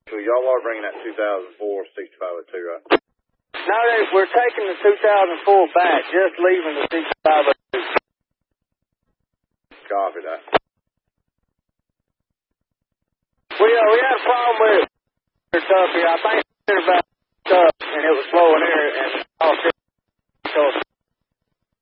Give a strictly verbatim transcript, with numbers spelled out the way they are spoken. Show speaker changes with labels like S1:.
S1: So y'all are bringing that two thousand four sixty-five oh two, right?
S2: No, we're taking the two thousand four back, just leaving the sixty-five oh two.
S1: Copy that.
S2: We, uh, we had a problem with it tough here. I think it was about tough, and it was flowing air, and